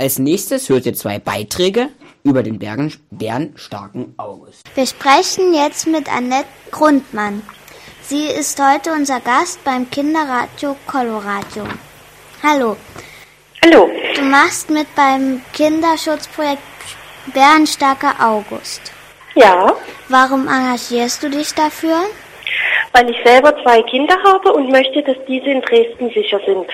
Als nächstes hört ihr 2 Beiträge über den bärenstarken August. Wir sprechen jetzt mit Annette Grundmann. Sie ist heute unser Gast beim Kinderradio Coloradio. Hallo. Hallo. Du machst mit beim Kinderschutzprojekt Bärenstarker August. Ja. Warum engagierst du dich dafür? Weil ich selber 2 Kinder habe und möchte, dass diese in Dresden sicher sind.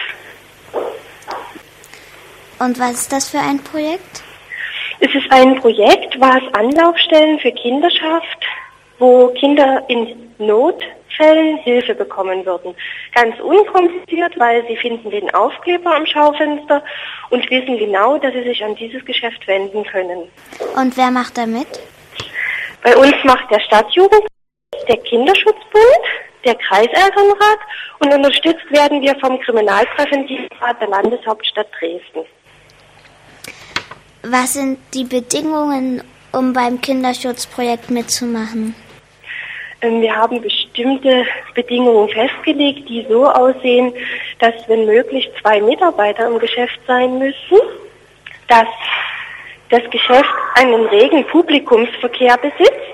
Und was ist das für ein Projekt? Es ist ein Projekt, was Anlaufstellen für Kinder schafft, wo Kinder in Notfällen Hilfe bekommen würden. Ganz unkompliziert, weil sie finden den Aufkleber am Schaufenster und wissen genau, dass sie sich an dieses Geschäft wenden können. Und wer macht da mit? Bei uns macht der Stadtjugend, der Kinderschutzbund, der Kreiselternrat und unterstützt werden wir vom Kriminalpräventivrat der Landeshauptstadt Dresden. Was sind die Bedingungen, um beim Kinderschutzprojekt mitzumachen? Wir haben bestimmte Bedingungen festgelegt, die so aussehen, dass wenn möglich 2 Mitarbeiter im Geschäft sein müssen, dass das Geschäft einen regen Publikumsverkehr besitzt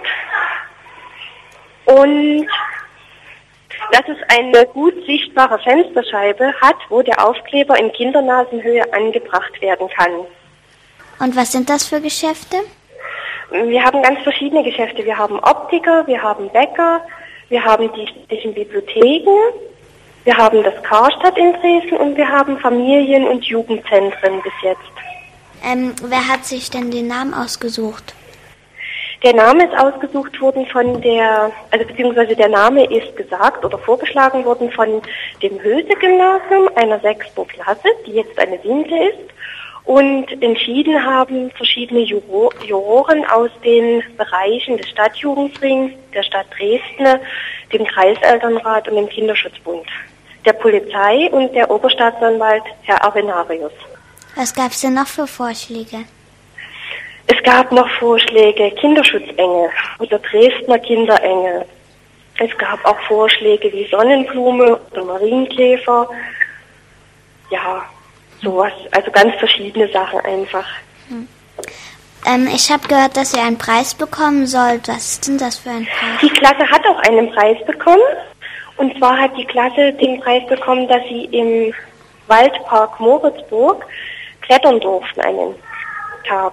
und dass es eine gut sichtbare Fensterscheibe hat, wo der Aufkleber in Kindernasenhöhe angebracht werden kann. Und was sind das für Geschäfte? Wir haben ganz verschiedene Geschäfte. Wir haben Optiker, wir haben Bäcker, wir haben die städtischen Bibliotheken, wir haben das Karstadt in Dresden und wir haben Familien- und Jugendzentren bis jetzt. Wer hat sich denn den Namen ausgesucht? Der Name ist ausgesucht worden beziehungsweise der Name ist gesagt oder vorgeschlagen worden von dem Höse-Gymnasium einer 6. Klasse, die jetzt eine 7. ist. Und entschieden haben verschiedene Juroren aus den Bereichen des Stadtjugendrings, der Stadt Dresden, dem Kreiselternrat und dem Kinderschutzbund, der Polizei und der Oberstaatsanwalt Herr Avenarius. Was gab es denn noch für Vorschläge? Es gab noch Vorschläge Kinderschutzengel oder Dresdner Kinderengel. Es gab auch Vorschläge wie Sonnenblume oder Marienkäfer. Ja, sowas, also ganz verschiedene Sachen einfach. Ich habe gehört, dass ihr einen Preis bekommen sollt. Was ist denn das für ein Preis? Die Klasse hat auch einen Preis bekommen. Und zwar hat die Klasse den Preis bekommen, dass sie im Waldpark Moritzburg klettern durften einen Tag.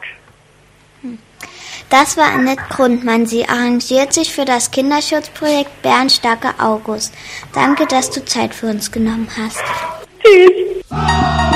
Das war Annette Grundmann. Sie arrangiert sich für das Kinderschutzprojekt Bärenstarker August. Danke, dass du Zeit für uns genommen hast. Tschüss.